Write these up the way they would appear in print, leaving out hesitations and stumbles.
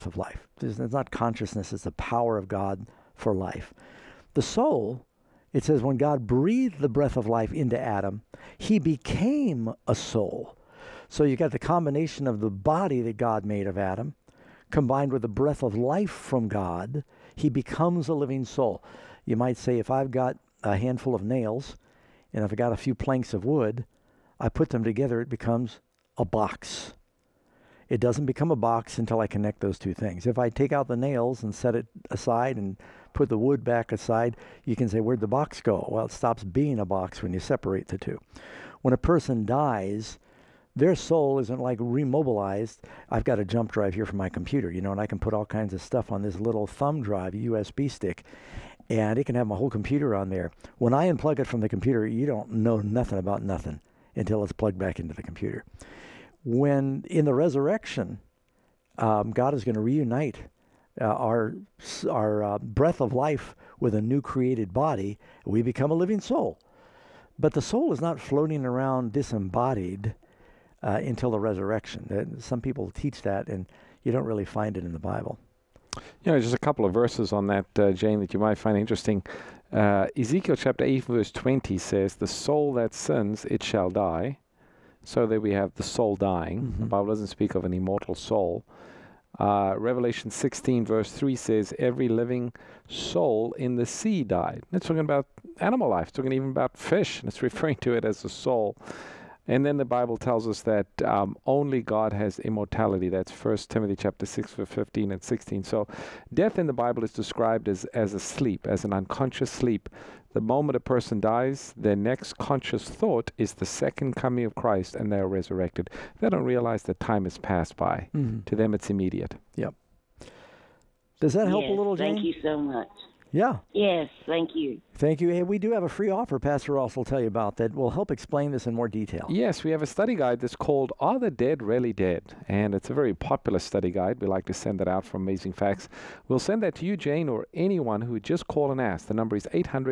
of life. It's not consciousness, it's the power of God for life. The soul, it says when God breathed the breath of life into Adam, he became a soul. So you got the combination of the body that God made of Adam, combined with the breath of life from God, he becomes a living soul. You might say, if I've got a handful of nails, and if I got a few planks of wood, I put them together, it becomes a box. It doesn't become a box until I connect those two things. If I take out the nails and set it aside and put the wood back aside, you can say, where'd the box go? Well, it stops being a box when you separate the two. When a person dies, their soul isn't like remobilized. I've got a jump drive here for my computer, and I can put all kinds of stuff on this little thumb drive, USB stick, and it can have my whole computer on there. When I unplug it from the computer, you don't know nothing about nothing until it's plugged back into the computer. When in the resurrection, God is going to reunite our breath of life with a new created body. We become a living soul. But the soul is not floating around disembodied until the resurrection. Some people teach that, and you don't really find it in the Bible. Just a couple of verses on that, Jane, that you might find interesting. Ezekiel chapter 8, verse 20 says, the soul that sins, it shall die. So there we have the soul dying. Mm-hmm. The Bible doesn't speak of an immortal soul. Revelation 16, verse 3 says, every living soul in the sea died. It's talking about animal life. It's talking even about fish, and it's referring to it as a soul. And then the Bible tells us that only God has immortality. That's 1 Timothy chapter 6, verse 15 and 16. So death in the Bible is described as a sleep, as an unconscious sleep. The moment a person dies, their next conscious thought is the second coming of Christ, and they are resurrected. They don't realize that time has passed by. Mm-hmm. To them, it's immediate. Yep. Does that help a little, Jane? Thank you so much. Yeah. Yes, thank you. Thank you. Hey, we do have a free offer, Pastor Ross will tell you about, that will help explain this in more detail. Yes, we have a study guide that's called Are the Dead Really Dead? And it's a very popular study guide. We like to send that out from Amazing Facts. We'll send that to you, Jane, or anyone who would just call and ask. The number is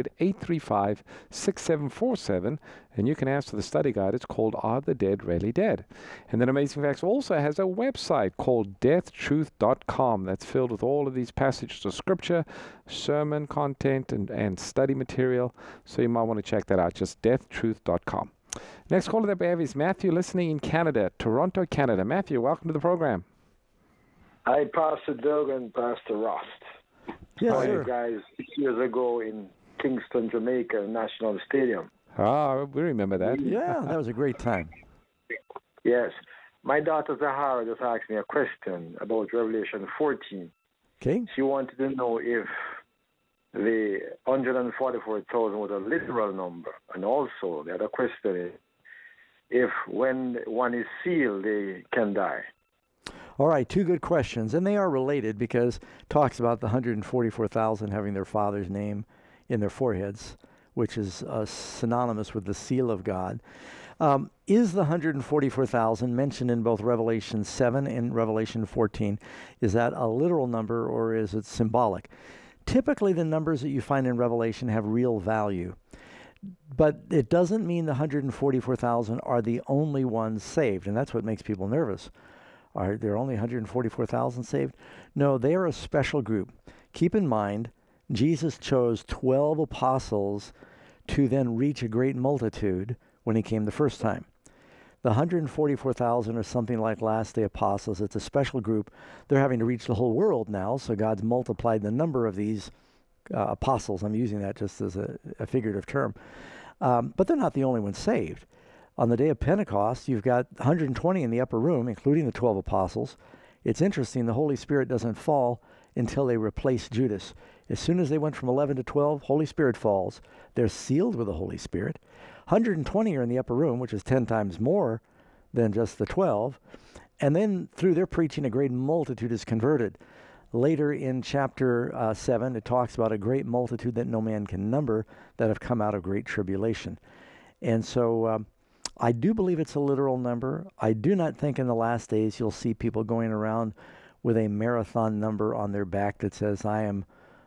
800-835-6747, and you can ask for the study guide. It's called Are the Dead Really Dead? And then Amazing Facts also has a website called deathtruth.com that's filled with all of these passages of Scripture, sermon content, and study material. So you might want to check that out, just deathtruth.com. Next caller that we have is Matthew, listening in Canada, Toronto, Canada. Matthew, welcome to the program. Hi, Pastor Doug and Pastor Ross. Yes, How are sir. you guys 6 years ago in Kingston, Jamaica, National Stadium? Ah, we remember that. Yeah, that was a great time. Yes. My daughter Zahara just asked me a question about Revelation 14. Okay. She wanted to know if the 144,000 was a literal number. And also, the other question is, if when one is sealed, they can die. All right, two good questions. And they are related because it talks about the 144,000 having their father's name in their foreheads, which is synonymous with the seal of God. Is the 144,000 mentioned in both Revelation 7 and Revelation 14, is that a literal number or is it symbolic? Typically, the numbers that you find in Revelation have real value, but it doesn't mean the 144,000 are the only ones saved, and that's what makes people nervous. Are there only 144,000 saved? No, they are a special group. Keep in mind, Jesus chose 12 apostles to then reach a great multitude when he came the first time. The 144,000 are something like Last Day Apostles. It's a special group. They're having to reach the whole world now, so God's multiplied the number of these apostles. I'm using that just as a figurative term. But they're not the only ones saved. On the day of Pentecost, you've got 120 in the upper room, including the 12 apostles. It's interesting, the Holy Spirit doesn't fall until they replace Judas. As soon as they went from 11 to 12, Holy Spirit falls. They're sealed with the Holy Spirit. 120 are in the upper room, which is 10 times more than just the 12. And then through their preaching, a great multitude is converted. Later in chapter 7, it talks about a great multitude that no man can number that have come out of great tribulation. And so I do believe it's a literal number. I do not think in the last days you'll see people going around with a marathon number on their back that says, I am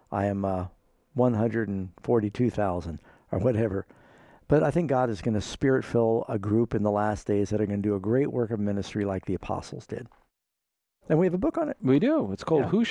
142,000 or whatever. But I think God is going to spirit-fill a group in the last days that are going to do a great work of ministry like the apostles did. And we have a book on it. We do. It's called Yeah. Who